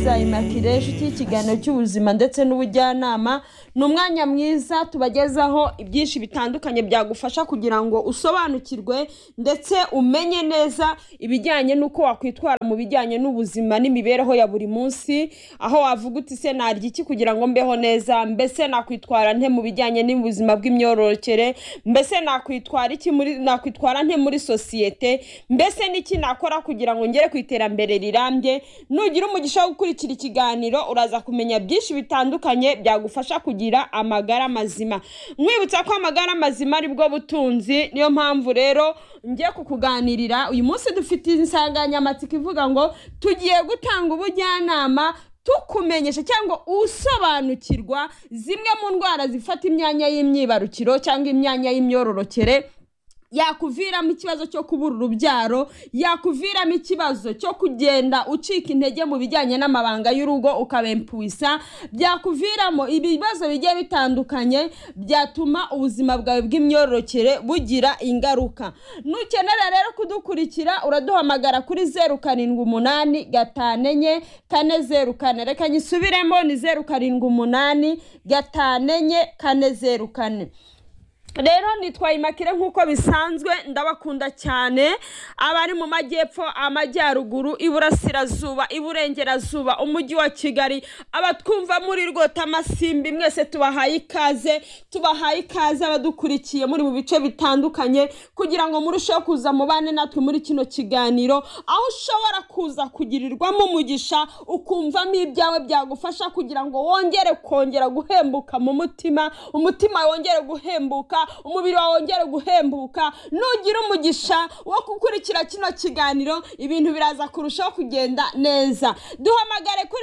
nziza Immaculée inshuti y'ikiganiro cy'ubuzima ndetse n'ubujyanama. Ni umwanya mwiza tubagezaho ibyinshi bitandukanye byagufasha kugira ngo usobanukirwe ndetse umenye neza ibijyanye n'uko wakwitwara mu bijyanye n'ubuzima n'imibereho ya buri munsi, aho wavuga uti se narya iki kugira ngo mbeho neza, mbese nakwitwara nte mu bijyanye n'ubuzima bw'imyororokere, mbese nakwitwara nte muri sosiyete, mbese n'iki nakora kugira ngo ngere ku iterambere rirambye. Nugira umugisha wo gukurikira ikiganiro uraza kumenya byinshi bitandukanye byagufasha kugira amagara mazima. Mwibutsa ko amagara mazima ari bwo butunzi, niyo mpamvu rero ngiye kukuganirira uyu munsi dufite insanganyamatsiko ivuga ngo tugiye gutanga ubujyanama tukumenyesha cyangwa usobanukirwa zimwe mu ndwara zifata imyanya y'imyibarukiro cyangwa imyanya y'imyororokere, yakuviramo ikibazo cyo kubura urubyaro, yakuviramo ikibazo cyo kugenda ucika intege mu bijyanye n'amabanga y'urugo ukabempuisa, byakuviramo ibibazo bigiye bitandukanye byatuma ubuzima bwawe bw'imyororokere bugira ingaruka. Nukenera rero kudukurikira uraduhamagara kuri 07845440. Reka nyisubiremo ni 07845440. Rero nitwa Immaculée nk'uko bisanzwe, ndabakunda cyane abari mu majyepfo, amajyaruguru, iburasirazuba, iburengerazuba, umujyi wa Kigali, abatwumva muri Rwota, Masimbi, mwese tubahaye ikaze abadukurikiye muri mu bice bitandukanye kugira ngo murusheho kuza mubane natwe muri kino kiganiro, aho ushobora kuza kugirirwamo umugisha ukumvamo ibyawe byagufasha kugira ngo kongera guhembuka mu umutima wongere guhembuka, umubiri wawe wongere guhembuka. Nugira umugisha wo gukurikira kino kiganiro ibintu biraza kurushaho kugenda neza. Duhamagare kuri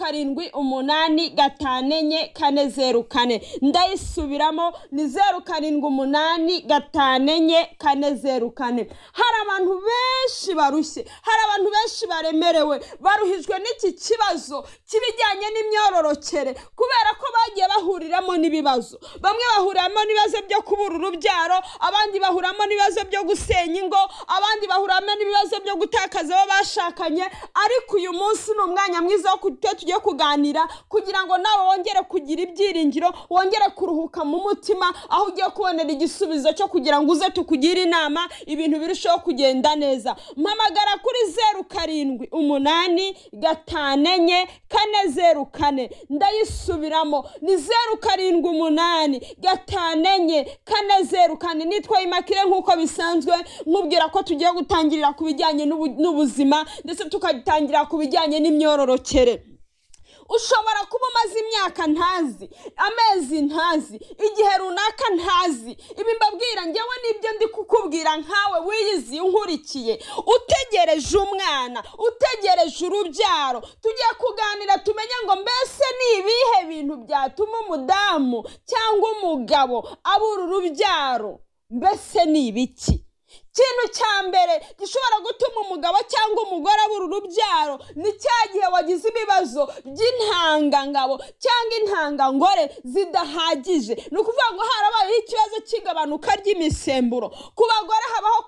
07845440. Ndayisubiramo ni 07845440. Hari abantu benshi barushye, hari abantu benshi baremerewe, baruhijwe n'iki kibazo kibijyanye n'imyororokere kubera ko bagiye bahuriramo n'ibibazo. Bamwe bahuriramo n'ibibazo byo kubura urubyaro, abandi bahuramo n'ibibazo byo gusenya ingo, abandi bahuramo n'ibibazo byo gutakaza abo bashakanye. Ariko uyu munsi ni umwanya mwiza wo tugiye kuganira kugira ngo nawe wongere kugira ibyiringiro, wongere kuruhuka mu mutima, aho ugiye kubonera igisubizo cyo kugira ngo uze tukugire inama ibintu birushaho kugenda neza. Mpamagara kuri 07845440. Ndayisubiramo ni 07845440. Nitwa Immaculée nk'uko bisanzwe, nkubwira ko tugiye gutangirira ku bijyanye n'ubuzima ndetse tukagitangira ku bijyanye n'imyororokere. Ushobora kuba umaze imyaka ntazi, amezi ntazi, igihe runaka ntazi. Ibi mbabwira njyewe nibyo ndi kukubwira nkawe wiyizi unkurikiye, utegereje umwana, utegereje urubyaro. Tugiye kuganira tumenye ngo mbese ni ibihe bintu byatuma umudamu cyangwa umugabo abura urubyaro. Mbese ni ibiki? Ikintu cya mbere gishobora gutuma umugabo cyangwa umugore abura urubyaro ni cya gihe wagize ibibazo by'intangangabo cyangwa intangangore zidahagije. Ni ukuvuga ngo harabayeho ikibazo cy'igabanuka ry'imisemburo. Ku bagore habaho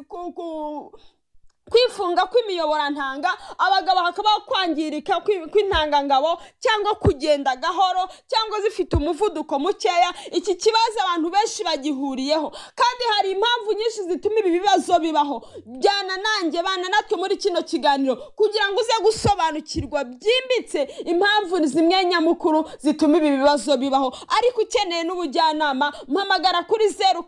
kwifunga kw'imiyoborantanga, abagabo hakabaho kwangirika kw'intangangabo cyangwa kugenda gahoro cyangwa zifite umuvuduko mukeya. Iki kibazo abantu benshi bagihuriyeho kandi hari impamvu nyinshi zituma ibi bibazo bibaho. Bana natwe muri kino kiganiro kugira ngo uze gusobanukirwa byimbitse impamvu zimwe nyamukuru zituma ibi bibazo bibaho. Ariko ukeneye n'ubujyanama, mpamagara kuri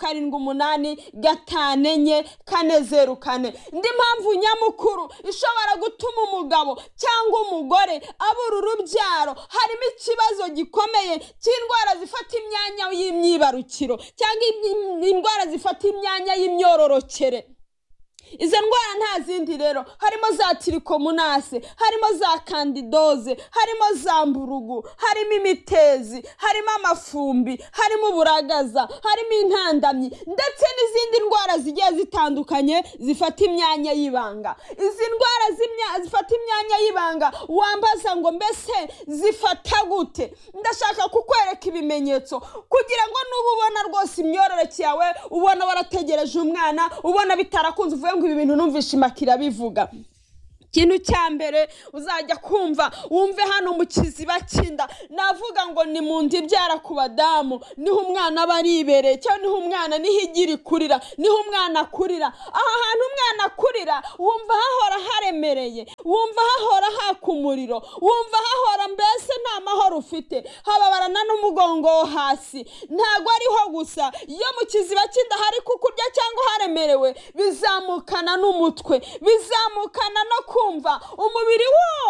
07845440. Ndi mpamvu nyamukuru ishobora gutuma umugabo cyangwa umugore abura urubyaro, harimo ikibazo gikomeye cy'indwara zifata imyanya y'imyibarukiro cyangwa indwara zifata imyanya y'imyororokere. Izo ndwara nta zindi rero, harimo za tirikomonase, harimo za kandidoze, harimo za mburugu, harimo imitezi, harimo amafumbi, harimo uburagaza, harimo intandamyi ndetse n'izindi ndwara zigiye zitandukanye zifata imyanya y'ibanga. Izi ndwara zifata imyanya y'ibanga wambaza ngo mbese zifata gute? Ndashaka kukwereka ibimenyetso kugira ngo nuba ubona rwose imyororokere yawe, ubona warategereje umwana, ubona bitarakunze uvuye ngo ibi bintu numvishe Immaculée bivuga. ikintu cya mbere uzajya kumva wumve hano mu kiziba cy'inda navuga ngo ni mu nda ibyara ku badamu niho umwana aba aribereye cyangwa niho umwana niho igira ikurira niho umwana akurira aha hantu umwana akurira wumva hahora haremereye wumva hahora haka umuriro wumva hahora mbese nta mahoro ufite hababarana n'umugongo wo hasi ntago ariho gusa iyo mu kiziba cy'inda hari kukurya cyangwa haremerewe bizamukana n'umutwe bizamukana no kumva umubiri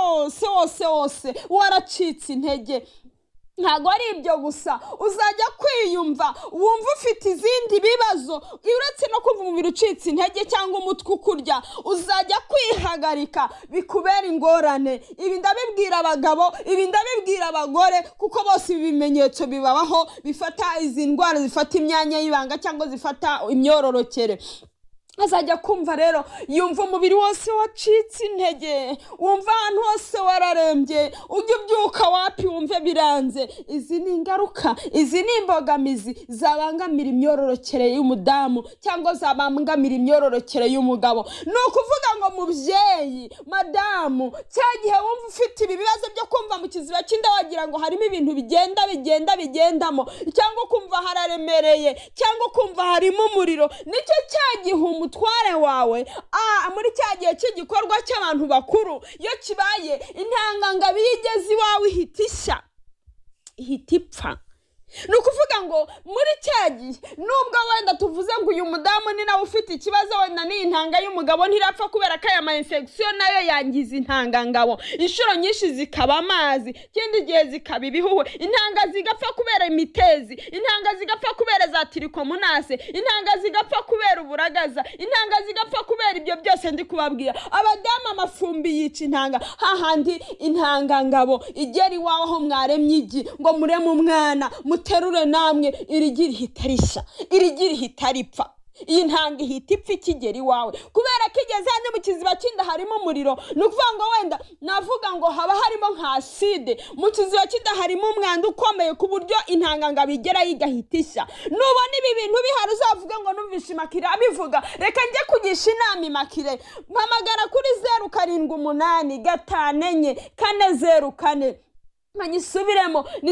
wose waracitse intege ntago ari ibyo gusa uzajya kwiyumva wumva ufite izindi bibazo uretse no kumva umubiri ucitse intege cyangwa umutwe ukurya uzajya kwihagarika bikubera ingorane ibi ndabibwira abagabo ibi ndabibwira abagore kuko bose ibi bimenyetso bibabaho bifata izi ndwara zifata imyanya y'ibanga cyangwa zifata imyororokere azajya kumva rero yumva umubiri wose wacitse intege wumva ahantu hose wararembye ujya ubyuka wapi wumve biranze izi ni ingaruka izi ni imbogamizi zabangamira imyororokere y'umudamu cyangwa zabangamira imyororokere y'umugabo ni ukuvuga ngo mubyeyi madamu cya gihe wumva ufite ibi bibazo byo kumva mu kiziba cy'inda wagira ngo harimo ibintu bigendamo cyangwa kumva hararemereye cyangwa kumva harimo umuriro nicyo cya gihe umutware wawe muri cya gihe cy'igikorwa cy'abantu bakuru iyo kibaye intangangabo iyo igeze iwawe ihita ipfa ni ukuvuga ngo muri cya gihe nubwo wenda tuvuze ngo uyu mudamu ni nawe ufite ikibazo wenda ni intanga y'umugabo ntirapfa kubera ko aya ma infection nayo yangiza intangangabo inshuro nyinshi zikaba amazi ikindi gihe zikaba ibihuhwe intanga zigapfa kubera imitezi intanga zigapfa kubera za trichomonase intanga zigapfa kubera uburagaza intanga zigapfa kubera ibyo byose ndi kubabwira abadamu amafumbi yica intanga hahandi intangangabo igera iwawe aho mwaremye igi ngo mureme umwana muterure namwe irigira ihitarisha irigira ihitaripfa iyi ntanga ihita ipfa ikigera iwawe kubera ko igeze hano mu kiziba cy'inda harimo umuriro ni ukuvuga ngo wenda navuga ngo haba harimo nka aside mu kiziba cy'inda harimo umwanda ukomeye ku buryo intangangabo igera yigahitisha nubona ibi bintu bihari uzavuga ngo numvishe Imakire abivuga reka njye kugisha inama Imakire mpamagara kuri 0785 manyisubiremo ni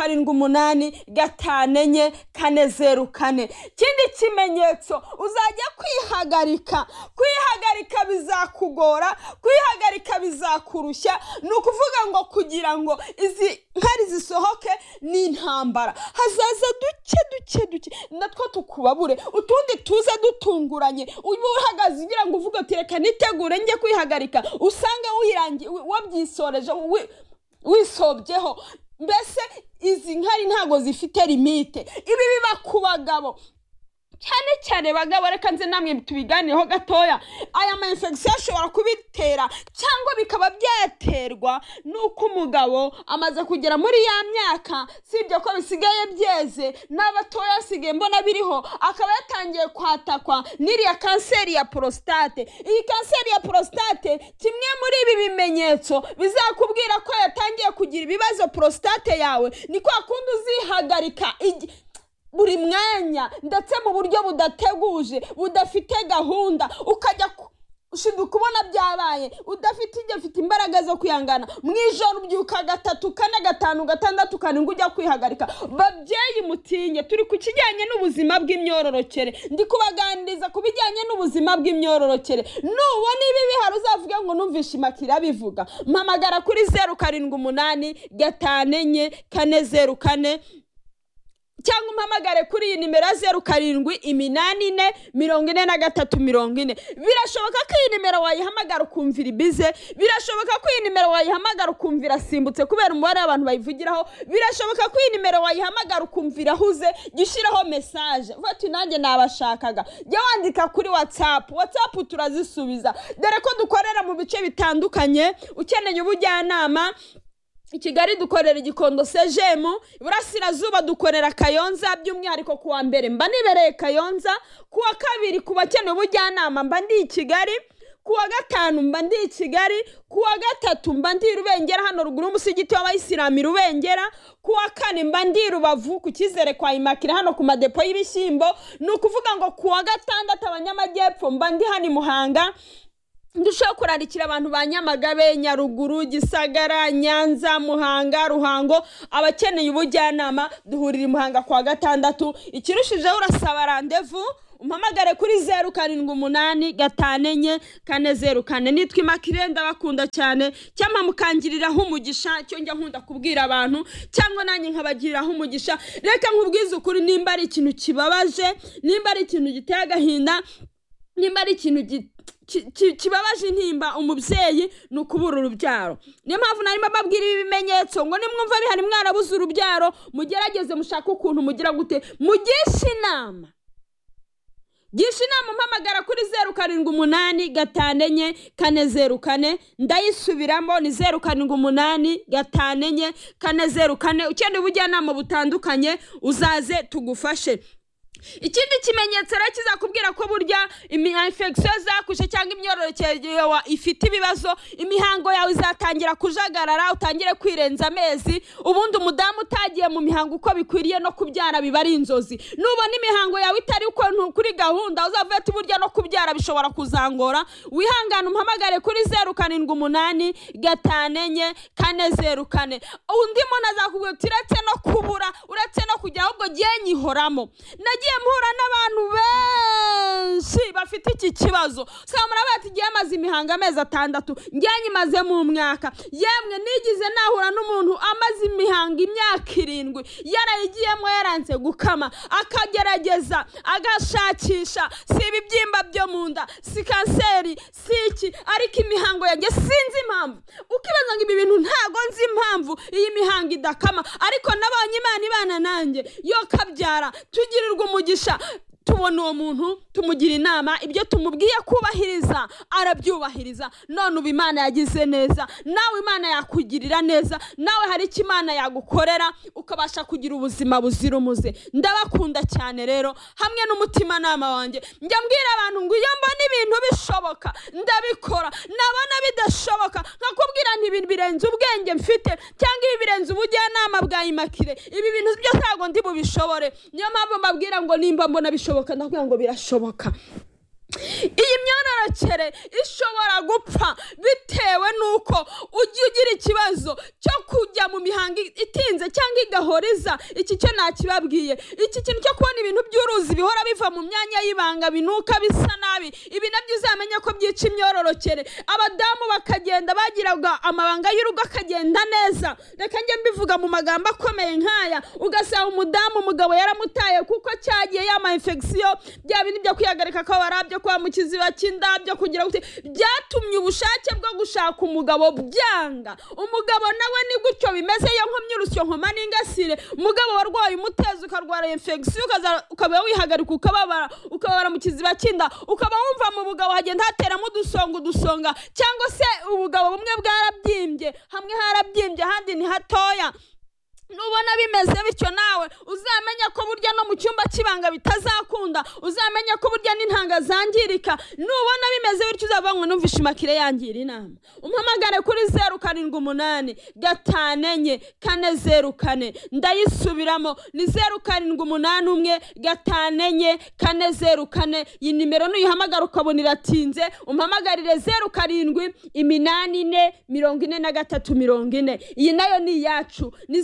0785 kindi kimenyetso uzajya kwihagarika bizakugora kwihagarika bizakurushya ni ukuvuga ngo kugira ngo izi nkari zisohoke ni intambara hazaza duke natwo tukubabure utundi tuze dutunguranye uba uhagaze ugira ngo uvuge uti reka nitegure njye kwihagarika usange wabyisoreje wisobyeho mbese izi nkari ntago zifite limite ibi biba ku bagabo cyane bagabo reka nze namwe tubiganireho gatoya aya ma infection ashobora kubitera cyangwa bikaba byaterwa nuko umugabo amaze kugera muri ya myaka sibyo ko bisigaye byeze n'abatoya asigaye mbona biriho akaba yatangiye kwatakwa n'iriya kanseri ya prostate iyi kanseri ya prostate kimwe muri ibi bimenyetso bizakubwira ko yatangiye kugira ibibazo prostate yawe ni kwa kundi uzihagarika buri mwanya ndetse mu buryo budateguje budafite gahunda ukajya ushinzwe kubona byabaye udafite imbaraga zo kwihangana mwijoro ubyuka 3, 4, 5, 6 kaninga ujya kwihagarika babyeyi mutinye turi ku kijyanye n'ubuzima bw'imyororokere ndi kubaganiriza ku bijyanye n'ubuzima bw'imyororokere nubona ibi bihari uzavuga ngo numvishe Imakire abivuga mpamagara kuri 0785 cyangwa umpamagare kuri iyi nimero 0784444340 birashoboka ko iyi nimero wayihamagara ukumvira ibize birashoboka ko iyi nimero wayihamagara ukumvira simbutse kubera umubare w'abantu bayivugiraho birashoboka ko iyi nimero wayihamagara ukumvira huze gishyiraho message vati nanjye nabashakaga jya wandika kuri WhatsApp turazisubiza dore ko dukorera mu bice bitandukanye ukeneye ubujyanama I Kigali dukorera Gikondo CGM Burasirazuba dukorera Kayonza by'umwihariko kuwa mbere mba nibereye Kayonza kuwa kabiri kuba cyane ubujyanama mba ndi I Kigali kuwa gatanu mba ndi I Kigali kuwa gatatu mba ndi Rubengera hano ruguru umusigiti w'abayisilamu Rubengera kuwa kane mba ndi Rubavu ku Kizere kwa Imakire hano ku madepo y'ibishyimbo nukuvuga ngo kuwa gatandatu abanyamajyepfo mba ndi hani Muhanga ndushaho kurarikira abantu ba Nyamagabe, Nyaruguru, Gisagara, Nyanza, Muhanga, Ruhango abakeneye ubujyanama duhurira Muhanga kwa gatandatu. Ikirushijeho urasaba randevu umpamagare kuri 0785444004. Nitwa Immaculée, ndabakunda cyane, cyangwa mukangiriraho umugisha, cyo njya nkunda kubwira abantu, cyangwa nanjye nkabagiriraho umugisha. Reka nkubwize ukuri, nimba ari ikintu kibabaje, nimba ari ikintu giteye agahinda, nimba ari ikintu kibabaje intimba umubyeyi nukubura urubyaro. Niyo mpamvu narimo babwira ibi bimenyetso ngo nimwumva bihari mwarabuze urubyaro, mugerageze mushaka ukuntu mugira gute, mugisha inama. Gisha inama umpamagara kuri 0785444004. Ndayisubiramo ni 0785444004. Ukeneye ubujyanama butandukanye uzaze tugufashe. Ikindi kimenyetso rero kizakubwira ko burya infection zakushe cyangwa imyororokere yawe ifite ibibazo, imihango yawe izatangira kujagarara, utangire kwirenza amezi, ubundi umudamu utagiye mu mihango uko bikwiriye no kubyara biba ari inzozi. Nubona imihango yawe itari uko kuri gahunda, uzavuga ati burya no kubyara bishobora kuzangora, wihangana umpamagare kuri 0785444004. Undi muntu azakubwira ati uretse no kubura, uretse no kujya ahubwo giye nyihoramo. Mpura n'abantu benshi bafite iki kibazo. Samura bati giye amaze imihango amezi 6, njyanye maze mu mwaka. Yemwe nigize nahura n'umuntu amaze imihango imyaka 7, yarayigiyemo yaranze gukama, akagerageza agashakisha, si ibibyimba byo munda, si kanseri, si iki, ariko imihango yanjye sinzi impamvu. Ukibaza ngo ibi bintu ntago nzi impamvu iyi mihango idakama, ariko nabonye Imana ibana nanjye yo kabyara, tugirirwa umugisha. Tubona uwo muntu tumugira inama, ibyo tumubwiye kubahiriza arabyubahiriza. None ubu Imana yagize neza, nawe Imana yakugirira neza, nawe hari icyo Imana yagukorera ukabasha kugira ubuzima buzira umuze. Ndabakunda cyane rero, hamwe n'umutima nama wanjye njya mbwira abantu ngo iyo mbona ibintu bishoboka ndabikora, nabona bidashoboka nkakubwira nti ibintu birenze ubwenge mfite, cyangwa ibi birenze ubujyanama bwa Immaculée, ibi bintu byo ntago ndi bubishobore. Niyo mpamvu mbabwira ngo nimba mbona bishoboka ndavuga ngo birashoboka. Iyi myororokere ishobora gupfa bitewe nuko ugira ikibazo cyo kujya mu mihango itinze cyangwa igahoriza. Iki cyo nakibabwiye, iki kintu cyo kubona ibintu by'uruzi bihora biva mu myanya y'ibanga binuka bisa nabi, ibi nabyo uzamenya ko byica imyororokere. Abadamu bakagenda bagiraga amabanga y'urugo akagenda neza. Reka njye mbivuga mu magambo akomeye nkaya, ugasanga umudamu umugabo yaramutaye kuko cyagiye yama infection, bya bintu byo kwihagarika ko barabyo kwa mukiziba cy'indabyo kugira gute, byatumye ubushake bwo gushaka umugabo byanga. Umugabo nawe ni gutyo bimeze, yo nkomye urusyo nkoma n'ingasire. Umugabo warwaye umutezi ukarwara infection, ukaba wihagarika ukababara mu kiziba cy'inda, ukaba wumva mu bugabo hagenda hateramo udusonga, cyangwa se ubugabo bumwe bwarabyimbye, hamwe harabyimbye handi ni hatoya. Nubona bimeze bityo nawe uzamenya ko burya no mu cyumba kibanga bitazakunda, uzamenya ko burya n'intanga zangirika. Nubona bimeze bityo uzavanga numvisha Immaculée yangira inama, umpamagare kuri 0785444004. Ndayisubiramo ni 0785444004. Iyi nimero nuyihamagara ukabona iratinze, umpamagarire 0784444340. Iyi nayo ni yacu, ni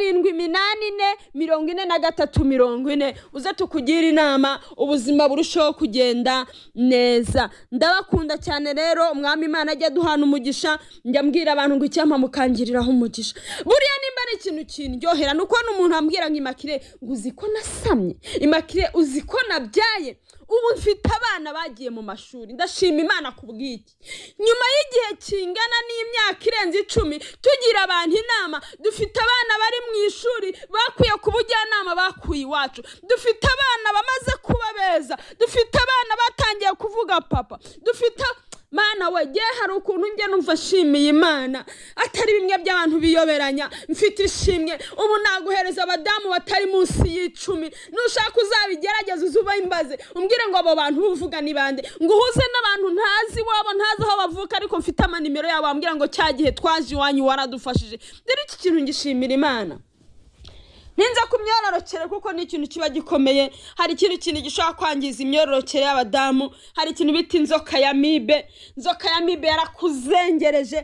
0784444340. uze tukugira inama ubuzima burushaho kugenda neza. Ndabakunda cyane rero, umwami Imana ajya duhana umugisha. Njya mbwira abantu ngo icyampa mukangiriraho umugisha. Buriya nimba ari ikintu kindyohera nuko n'umuntu ambwira ngo Immaculée uzi ko nasamye, Immaculée uzi ko nabyaye, ubu mfite abana bagiye mu mashuri. Ndashima Imana kubwiki. Nyuma y'igihe kingana n'imyaka irenze 10 tugira abantu inama, dufite abana bari mu ishuri bakuye ku bujyanama bakuye iwacu, dufite abana bamaze kuba beza, dufite abana batangiye kuvuga papa, dufite Mana we giye hari ukuntu nge numva shimiye Imana atari bimwe by'abantu biyoberanya. Mfite ishimwe ubu naguhereza abadamu batari munsi y'10. Nushaka uzabigerageza uzuba imbaze umbwire ngo abo bantu uvuga ni bande, ngo uhuze n'abantu ntazi wabo ntazi aho bavuka, ariko mfite amanimero yabo ambwira ngo cyagihe twaje iwanyu waradufashije. Dore iki kintu ngishimira Imana. ninza ku myororokere kuko ni ikintu kiba gikomeye. Hari ikintu gishobora kwangiza imyororokere y'abadamu, hari ikintu bita inzoka ya amibe. Inzoka ya amibe yarakuzengereje,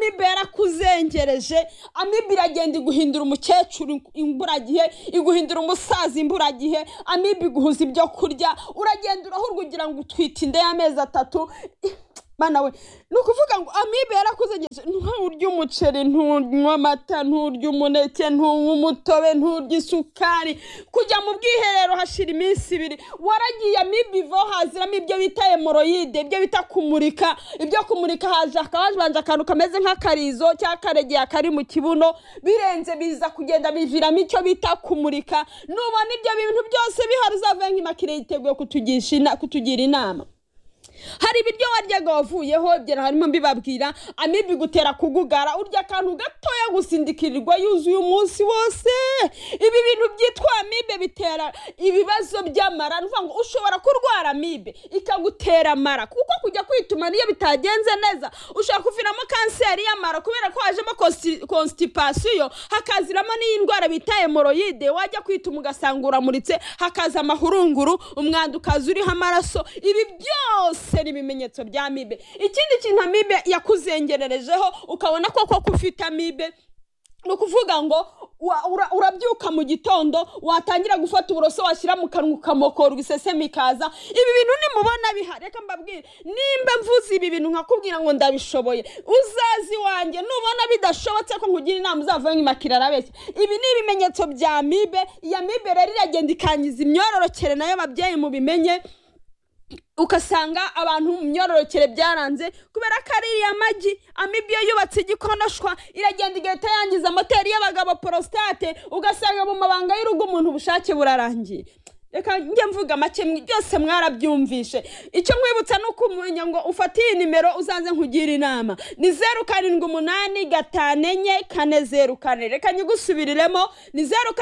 amibe iragenda iguhindura umukecuru imburagihe, iguhindura umusaza imburagihe, amibe iguhuza ibyo kurya, uragenda urahurwa ugira ngo utwite inda y'amezi 3. Mana we, nukuvuga ngo amibe yarakuzengereje, nturya umuceri, ntunywa amata, nturya umuneke, ntunywa umutobe, nturya isukari, kujya mu bwiherero hashira iminsi 2, waragiye amibe ivo haziramo ibyo bita hemoroide, ibyo bita kumurika. Ibyo kumurika haje akabanje akantu kameze nk'akarizo cyakaregeye akari mu kibuno, birenze biza kugenda biviramo icyo bita kumurika. Nubona ibyo bintu byose bihari uzava nk'imakire yiteguye kutugira inama. Hari ibiryo waryaga wavuyeho byera harimo mbibabwira, amibe gutera kugugara, urya akantu gatoya gusindikirirwa yuzuye umunsi wose. Ibi bintu byitwa amibe bitera ibibazo by'amara. Nuvuga ngo ushobora kurwara amibe ikagutera amara, kuko kujya kwituma niyo bitagenze neza ushobora kuviramo kanseri y'amara, kubera ko hajemo constipation, hakaziramo n'indwara bita hemoroide. Wajya kwituma ugasanga uramuritse, hakaza amahurunguru, umwanda ukaza uriho amaraso. Ibi byose ni ibimenyetso bya amibe. Ikindi kintu amibe yakuzengererejeho ukabona ko ufite amibe, nukuvuga ngo urabyuka mu gitondo watangira gufata uburoso washyira mu kanwa ukamokora ubiseseme ikaza. Ibi bintu nimubona bihari, reka mbabwire, nimba mvuze ibi bintu nkakubwira ngo ndabishoboye, uzazi wanjye. Nubona bidashobotse ko nkugira inama uzava nk'imakira arabeshya. Ibi ni ibimenyetso bya amibe. Iya amibe rero iragenda ikangiza imyororokere, nayo ababyeyi mubimenye. Ukasanga abantu mu myororokere byaranze kubera ko ari amagi. Amibe yubatse igikonoshwa, iragenda igahita yangiza moteri y'abagabo prostate, ugasanga mu mabanga y'urugo umuntu ubushake burarangiye. Reka njye mvuga make byose mwarabyumvishe. Icyo nkwibutsa nuko umenya ngo ufatiye nimero uzanze nkugira inama ni 0785444004. Reka nyigusubiriremo ni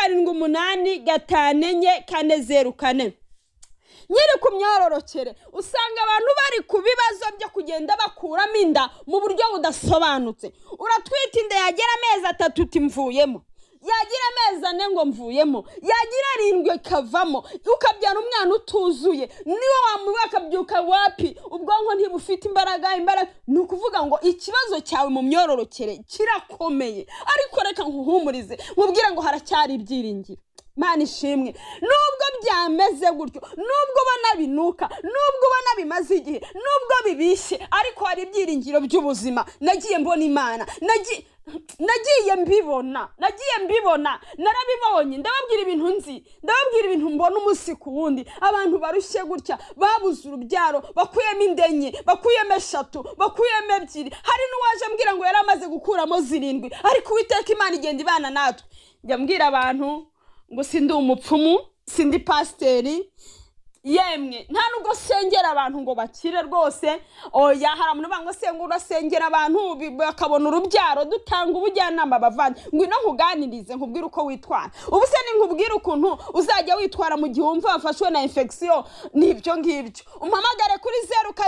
0785444004. Nyiri ku myororokere usanga abantu bari ku bibazo byo kugenda bakuramo inda mu buryo budasobanutse. Uratwita inda yagera amezi 3 uti mvuyemo, yagira amezi 4 ngo mvuyemo, yagira 7 kavamo, ukabyara umwana utuzuye. Niwe wamubaka byuka wapi, ubwonko ntibufite imbaraga. Nukuvuga ngo ikibazo cyawe mu myororokere kirakomeye. Ariko reka nkuhumurize, nkubwira ngo haracyari ibyiringiro. Mana ishimwe, nubwo byameze gutyo, nubwo banabinuka, nubwo banabimaze igihe, nubwo bibishye, ariko hari ibyiringiro by'ubuzima. Nagiye mbona Imana, nagiye mbibona, narabibonye. Ndababwira ibintu nzi, ndababwira ibintu mbona umunsi ku wundi. Abantu barushye gutya, babuze urubyaro, bakuyemo indenye, bakuyemo 3, bakuyemo 2. Hari n'uwaje ambwira ngo yari amaze gukuramo 7, ariko Uwiteka Imana igenda ibana natwe. Njya mbwira abantu ngo sindi umupfumu, sindi pasteri, yemwe nta nubwo sengera abantu ngo bakire rwose. Oya, hari umuntu bango senga urasengera abantu bakabona urubyaro. Dutanga ubujyanama bavandi, ngwino nkuganirize, nkubwira uko witwara. Ubu se ni nkubwira ukuntu uzajya witwara mu gihe umva wafashwe na infection. Nibyo ngibyo, umpamagare kuri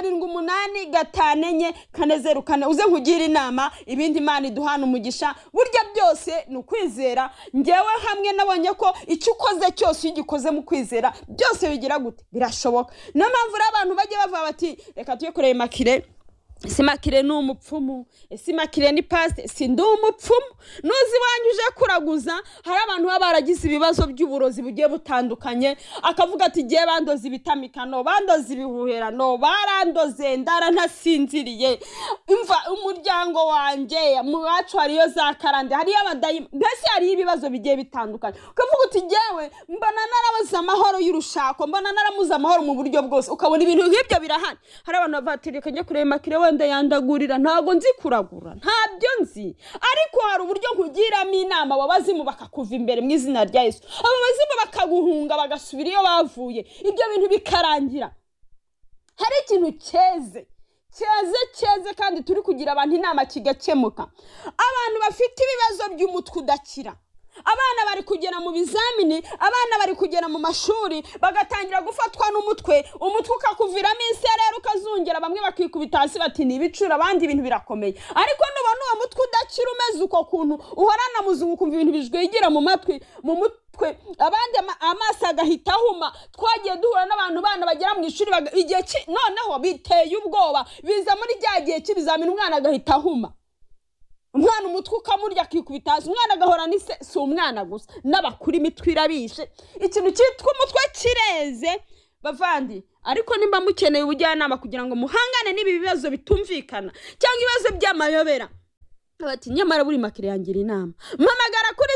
0785444004 uze nkugira inama. Ibindi Imana iduhana umugisha. Burya byose ni ukwizera. Ngewe hamwe nabonye ko icyo ukoze cyose ugikoze mu kwizera byose bigira gute, birashoboka. Niyo mpamvu abantu bajye bava bati reka tuye kureba Makire. Ese Makire ni umupfumu, ese Makire ni pastor. Sindi umupfumu. Nuzi wanyuje kuraguza. Hari abantu baba baragize ibibazo by'uburozi bugiye butandukanye, akavuga ati giye bandoze ibitamikano, bandoze ibihuherano, barandoze ndara ntasinziriye, imva umuryango wanjye mu bacu hariyo za karande, hariyo abadayi, mbese hariyo ibibazo bigiye bitandukanye. Ukavuga uti jewe mbona narabuze amahoro y'urushako, mbona naramuze amahoro mu buryo bwose. Ukabona ibintu nk'ibyo birahari. Hari abantu batirika njye kureba Makire wenda yandagurira, ntago nzi kuragura, ntabyo nzi. Ariko hari uburyo nkugiramo inama wabazimu bakakuva imbere mu izina rya Yesu. Ababazimu bakaguhunga bagasubira iyo bavuye, ibyo bintu bikarangira. Hari ikintu cyeze kandi turi kugira abantu inama kigakemuka. Abantu bafite ibibazo by'umutwe udakira, abana bari kugera mu bizamini, abana bari kugera mu mashuri, bagatangira gufatwa n'umutwe, umutwe ukakuviramo iserero ukazungera, bamwe bakikubita hasi bati ni ibicura, abandi ibintu birakomeye. Ariko nubona uwo umutwe udakira umeze uko kuntu uhorana muzungu kumva ibintu bijwigira mu matwi mu mutwe abandi amaso agahita ahuma twagiye duhura n'abantu bana bagera mu ishuri igihe noneho biteye ubwoba biza muri rya gihe cy'ibizamini umwana agahita ahuma umwana umutwe ukamurya akikubita hasi umwana agahora si umwana gusa n'abakuru imitwe irabishe ikintu cyitwa umutwe kireze bavandi ariko nimba mukeneye ubujyanama kugira ngo muhangane n'ibi bibazo bitumvikana cyangwa ibibazo by'amayobera bati nyamara buri makire yangira inama mpamagara kuri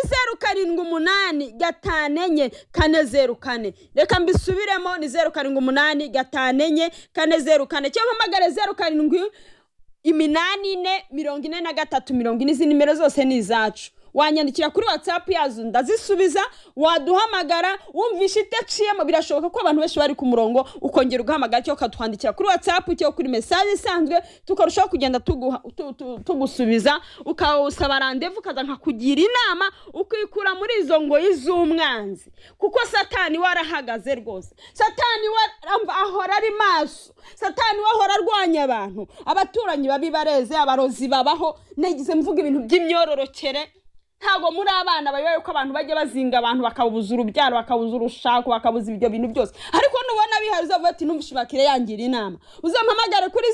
0785444004 reka mbisubiremo ni 0785444004 cyangwa mpamagare 07844340 izi nimero zose ni izacu wanyandikira kuri WhatsApp yazo ndazisubiza waduhamagara wumvisha itaciyemo birashoboka ko abantu benshi bari ku murongo ukongera ugahamagara cyo katwandikira kuri WhatsApp cyo kuri message isanzwe tukarushaho kugenda tugusubiza ukawusaba rendezvous kaza nkakugira inama ukikura muri izo ngoyi z'umwanzi kuko satani warahagaze rwose satani ahora ari maso satani wahora arwanya abantu abaturanyi babibareze abarozi babaho nagize mvuga ibintu by'imyororokere ntago muri abana bayoye ko abantu bajye bazinga abantu bakabuza urubyaro bakabuza urushako bakabuza ibyo bintu byose ariko nubona bihari uzavuga ati numvishibakire yangira inama uzampamagare kuri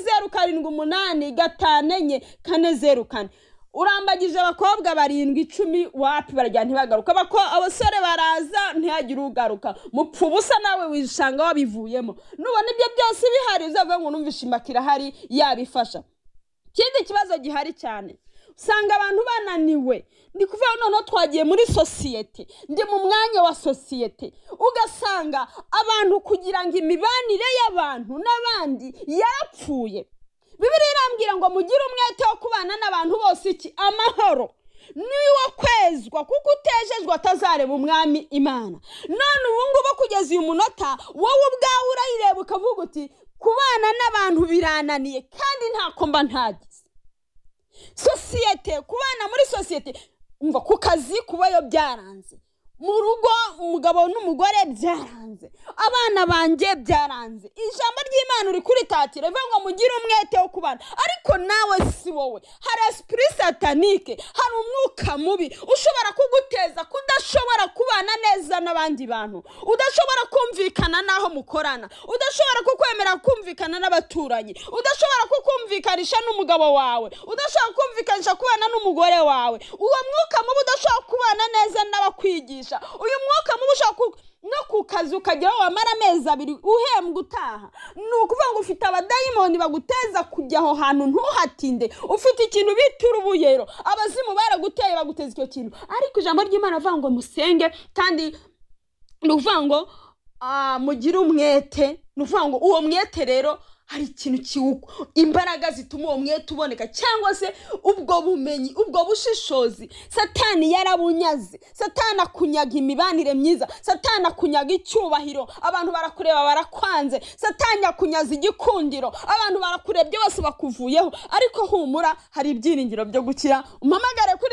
0785444004 urambagije abakobwa 7-10 wapi barajya ntibagaruka abasore baraza ntihagire ugaruka mupfu ubusa nawe wishanga wabivuyemo nubona ibyo byose bihari uzavuga ngo numvishibakire hari yabifasha kindi kibazo gihari cyane usanga abantu bananiwe ndi kuvuga noneho twagiye muri societe ndi mu mwanya wa societe ugasanga abantu kugira ngo imibanire y'abantu n'abandi yapfuye Bibiliya irambwira ngo mugire umwete wo kubana n'abantu bose iki amahoro niwo kwezwa kuko utejejwe atazareba umwami Imana none ubu ngubu kugeza uyu munota wowe ubwawe urayireba ukavuga uti kubana n'abantu birananiye kandi ntako mba ntagize societe kubana muri societe umva ku kazi kubayo byaranze mu rugo umugabo n'umugore byaranze abana banje byaranze ijambo ry'Imana uri kuri tatire bivuga ngo mugire umwete wo kubana ariko nawe si wowe hari esprit satanique hari umwuka mubi ushobora kuguteza kudashobora kubana neza n'abandi bantu udashobora kumvikana naho mukorana udashobora kukwemera kumvikana n'abaturanyi udashobora kukumvikanisha n'umugabo wawe udashobora kumvikanisha kubana n'umugore wawe uwo mwuka mubi udashobora kubana neza n'abakwigisha uyu mwuka mubi no kukazi ukajya wamara amezi 2 uhembwa utaha nukuvuga ngo ufite abadayimoni baguteza kujya aho hantu ntuhatinde ufite ikintu bitura ubuyero abazimu baraguteye baguteza icyo kintu ariko ijambo ry'Imana avuga ngo musenge kandi nuvuga ngo mugire umwete nuvuga ngo uwo mwete rero hari ikintu kiwuko imbaraga zituma uwo mwete uboneka cyangwa se ubwo bumenyi ubwo bushishozi satani yarabunyaze satani akunyaga imibanire myiza satani akunyaga icyubahiro abantu barakureba barakwanze satani akunyaza igikundiro abantu barakurebye bose bakuvuyeho ariko humura hari ibyiringiro byo gukira umpamagare kuri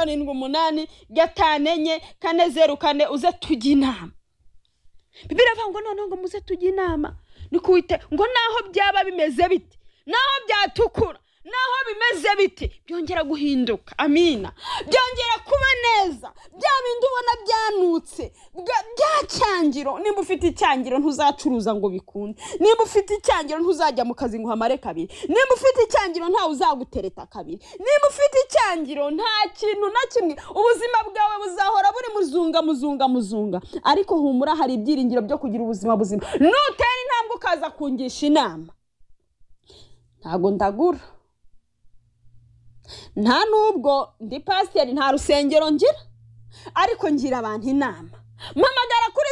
0785444004 uze tujye inama Bibiliya ivuga ngo none ngo muze tujye inama nikuite ngo naho byaba bimeze bite naho byatukura naho bimeze bite byongera guhinduka amina byongera kuba neza byabindi ubona byanutse byacyangiro nimba ufite icyangiro ntuzacuruza ngo bikunde nimba ufite icyangiro ntuzajya mu kazi ngo hamare kabiri nimba ufite icyangiro nta uzagutereta kabiri nimba ufite icyangiro nta kintu na kimwe ubuzima bwawe buzahora buri muzunga ariko humura hari ibyiringiro byo kugira ubuzima buzima nutera intambwe ukaza kungisha inama ntago ndagura nta nubwo ndi pasiteri nta rusengero ngira ariko ngira abantu inama mpamagara kuri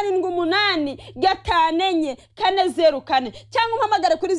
0785444004 cyangwa mpamagare kuri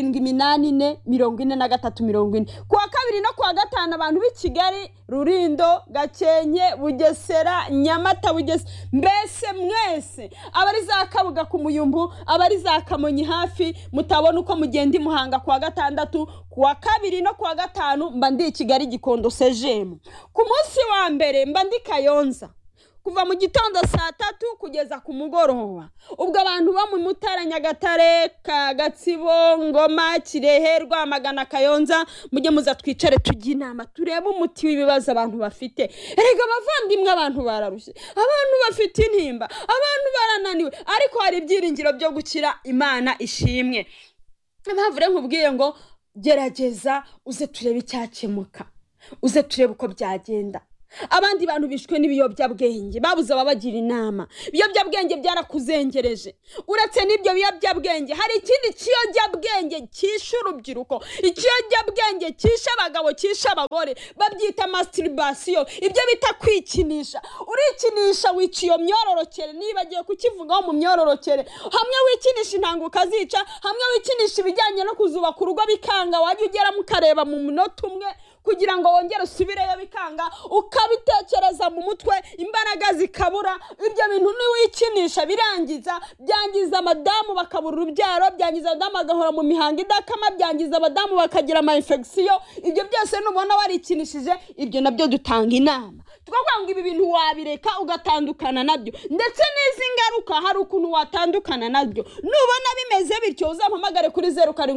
0784444340 kuwa kabiri no kuwa gatanu abantu b'i Kigali Rurindo Gakenke Bugesera Nyamata mbese mwese abari za Kabuga ku Muyumbu abari za Kamonyi hafi mutabona uko mugenda Muhanga kuwa gatandatu kuwa kabiri no kuwa gatanu mba ndi Kigali Gikondo Sejemu ku munsi wa mbere mba ndi Kayonza kuva mu gitondo 3 kugeza ku mugoroba. Ubwo abantu bo mu Mutara, Nyagatare, Gatsibo, Ngoma, Kirehe, Rwamagana, Kayonza, mujye muza twicare tujye inama turebe umuti w'ibibazo abantu bafite. Erega bavandimwe, abantu bararushye, abantu bafite intimba, abantu barananiwe, ariko hari ibyiringiro byo gukira. Imana ishimwe. Impamvu rero nkubwiye ngo gerageza uze turebe icyakemuka, uze turebe uko byagenda. Abandi bantu bishwe n'ibiyobyabwenge, babuze ababagira inama. Ibiyobyabwenge byarakuzengereje. Uretse n'ibyo biyobyabwenge, hari ikindi kiyobyabwenge kishe urubyiruko, ikiyobyabwenge kishe abagabo, kishe abagore, babyita masturbation. Ibyo bita kwikinisha. Urikinisha wica iyo myororokere, nibagiye kukivugaho mu myororokere. Hamwe wikinisha intanga ukazica, hamwe wikinisha ibijyanye no kuzubaka urugo bikanga, wajya ugera mukareba mu munota umwe kugira ngo wongere usubireyo bikanga, ukabitekereza mu mutwe, imbaraga zikabura. Ibyo bintu ni wikinisha birangiza, byangiza abadamu bakabura urubyaro, byangiza abadamu bagahora mu mihango idakama, byangiza abadamu bakagira ama infection. Ibyo byose nubona warikinishije, ibyo nabyo dutanga inama tukavuga ngo ibi bintu wabireka ugatandukana nabyo, ndetse n'izi ngaruka hari ukuntu watandukana nabyo. Nubona bimeze bityo uzampamagare kuri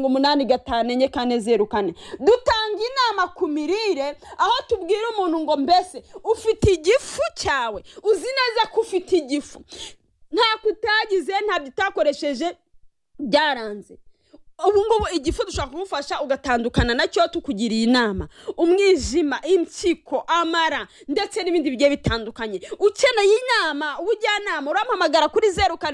0785444004. Dutanga inama ku mirire, aho tubwira umuntu ngo mbese ufite igifu cyawe, uzi neza ko ufite igifu, nta kutagize, nta bitakoresheje, byaranze. Ubu ngubu igifu dushaka kumufasha ugatandukana nacyo, tukugiriye inama. Umwijima, impyiko, amara ndetse n'ibindi bigiye bitandukanye. Ukeneye inama, ubujyanama, urampamagara kuri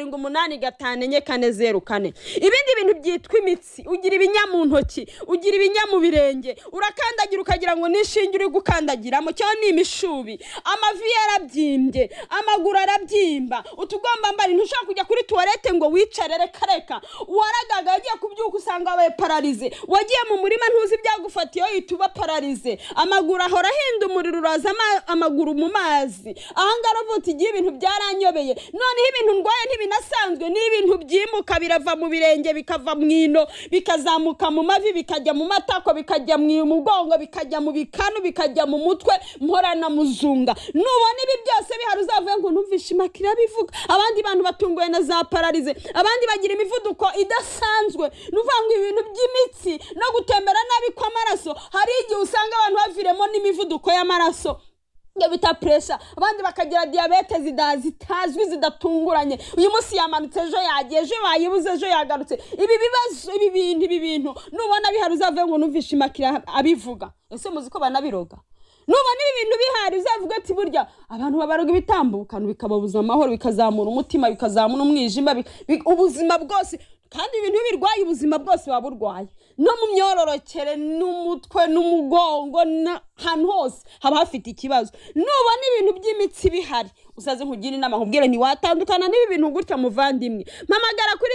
0785444004. Ibindi bintu byitwa imitsi, ugira ibinya mu ntoki, ugira ibinya mu birenge, urakandagira ukagira ngo nishinge uri gukandagiramo, cyo ni imishubi, amavi yarabyimbye, amaguru arabyimba, utugomba mbari ntushaka kujya kuri toilette ngo wicare reka, waragaga agiye kubyuka usanga wabaye paralize, wagiye mu murima ntuzi byagufatiye yituba paralize, amaguru ahora hinda umuriro, uraza amaguru mu mazi. Ahangara vuti igiye ibintu byaranyobeye, noneho ibintu ndwaye ntibinasanzwe, ni ibintu byimuka birava mu birenge, bikava mu ino, bikazamuka mu mavi, bikajya mu matako, bikajya mu mugongo, bikajya mu bikanu, bikajya mu mutwe, mporana muzunga. Nubona ibi byose bihari uzavuye ngo numvishe Immaculée bivuga. Abandi bantu batunguwe na za paralize, abandi bagira imivuduko idasanzwe, nuvanga ibintu by'imitsi no gutembera nabi kw'amaraso. Hari igihe usanga abantu baviremo n'imivuduko y'amaraso bita pressure, abandi bakagira diabetes zitazwi zidatunguranye. Uyu munsi yamanutse, ejo yagiye, ejo bayibuze, ejo yagarutse. Ibi bibazo, ibi bintu nubona bihari uzavuye ngo numvishe Immaculée abivuga. Ese muzi ko banabiroga? Nubona ibi bintu bihari uzavuga ati burya abantu babaroga ibitambukano bikababuza amahoro, bikazamura umutima, bikazamura umwijima, ubuzima bwose. Kandi ibintu birwaye ubuzima bwose waburwaye, no mu myororokere, n'umutwe, n'umugongo, ahantu hose haba hafite ikibazo. Nubona ibintu by'imitsi bihari usaze nkugira inama, nkubwire ntiwatandukana n'ibi bintu gutya muvandimwe. Mpamagara kuri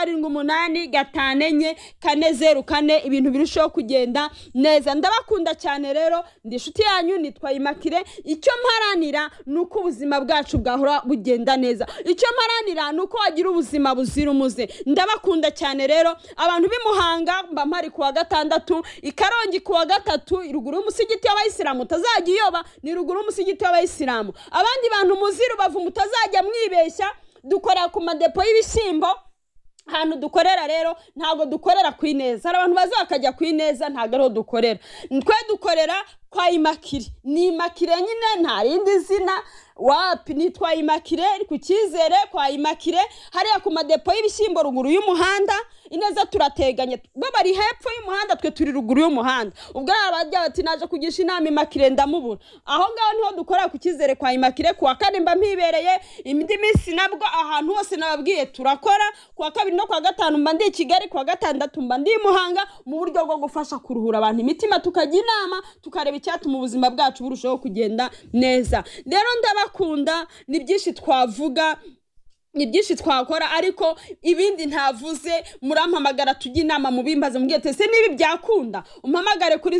0785444004, ibintu birushaho kugenda neza. Ndabakunda cyane rero, ndi inshuti yanyu, nitwa Immaculée. Icyo mparanira nuko ubuzima bwacu bwahora bugenda neza, icyo mparanira nuko wagira ubuzima buzira umuze. Ndabakunda cyane rero, abantu b'imuhanga mba mpari kuwa 6, ikarongi kuwa 3, iruguru y'umusigiti w'abayisilamu, utazajya iyoba, ni ruguru y'umusigiti w'abayisilamu. Abandi bantu muziru bavu mutazajya mwibeshya, dukorera ku madepo y'ibishyimbo. Hano dukorera rero ntago dukorera ku Ineza, abantu bazakajya ku Ineza ntago ariho dukorera. Twe dukorera kwa Immaculée, ni Immaculée nyine, nta rindi zina. Wapi nitwa Immaculée ku Cyizere kwa Immaculée, hariya ku madepo y'ibishyimbo ruguru y'umuhanda. Ineza turateganye, bari hepfo y'umuhanda, twe turi ruguru y'umuhanda. Ubwo abajya bati naje kugisha inama Immaculée ndamubura. Aho ngaho niho dukorera ku Cyizere kwa Immaculée. Kuwa 4 mba mpibereye, indi minsi nabwo ahantu hose nababwiye turakora. Kuwa 2 no kwa 5 mba ndi Kigali, kuwa 6 mba ndi Muhanga, mu buryo bwo gufasha kuruhura abantu imitima, tukajya inama, tukareba icyatuma ubuzima bwacu burushaho kugenda neza. Rero ndabakunda, ni byinshi twavuga, ni byinshi twakora, ariko ibindi ntavuze. Murampamagara tujye inama, mubimbaze mubwiye ese nibi byakunda, umpamagare kuri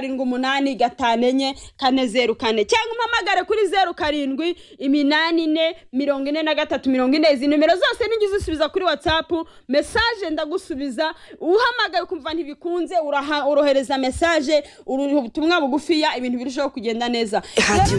0785444004, cyangwa umpamagare kuri 0788444340. Izi nimero zose ningize usubiza kuri WhatsApp message, ndagusubiza. Uhamagaye kumva ntibikunze, urohereza message, ubutumwa bugufiya, ibintu birushaho kugenda neza.